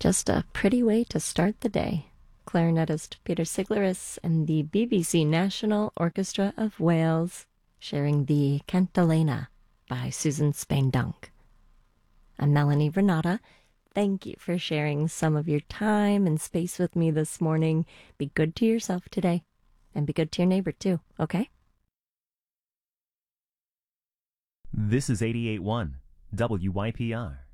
Just a pretty way to start the day. Clarinetist Peter Siglaris and the BBC National Orchestra of Wales sharing the Cantilena by Susan Spain-Dunk. I'm Melanie Renata. Thank you for sharing some of your time and space with me this morning. Be good to yourself today and be good to your neighbor too, okay? This is 88.1 WYPR.